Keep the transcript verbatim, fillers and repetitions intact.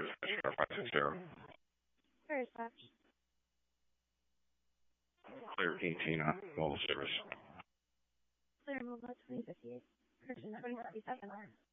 service, Star five six zero. Where is that? Clear eighteen on mobile service. Clear mobile twenty fifty-eight. Correction twenty fifty-seven.